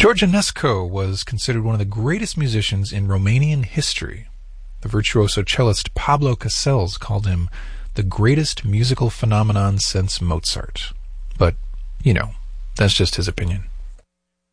George Enescu was considered one of the greatest musicians in Romanian history. The virtuoso cellist Pablo Casals called him the greatest musical phenomenon since Mozart. But, that's just his opinion.